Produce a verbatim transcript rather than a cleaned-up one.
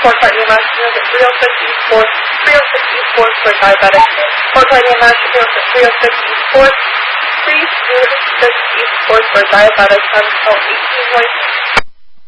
Cardiomyocyte three oh six E sports, three oh six E sports for diabetics, four cardiomyocyte three oh six E sports, three oh six E sports for diabetics until eighteen point